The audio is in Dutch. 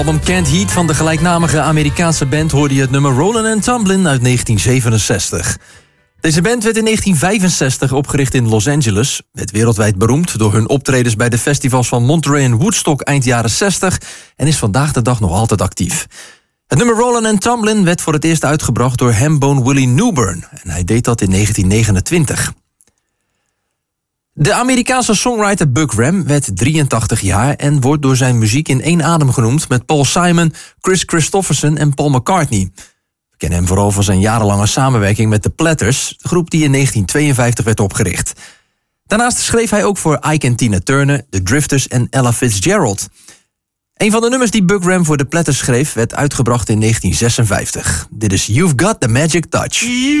Album Can't Heat van de gelijknamige Amerikaanse band hoorde je het nummer Rollin' and Tumblin' uit 1967. Deze band werd in 1965 opgericht in Los Angeles. Werd wereldwijd beroemd door hun optredens bij de festivals van Monterey en Woodstock eind jaren 60 en is vandaag de dag nog altijd actief. Het nummer Rollin' and Tumblin' werd voor het eerst uitgebracht door Hambone Willie Newburn en hij deed dat in 1929. De Amerikaanse songwriter Buck Ram werd 83 jaar en wordt door zijn muziek in één adem genoemd met Paul Simon, Chris Christopherson en Paul McCartney. We kennen hem vooral van zijn jarenlange samenwerking met The Platters, de groep die in 1952 werd opgericht. Daarnaast schreef hij ook voor Ike en Tina Turner, The Drifters en Ella Fitzgerald. Een van de nummers die Buck Ram voor The Platters schreef werd uitgebracht in 1956. Dit is You've Got the Magic Touch.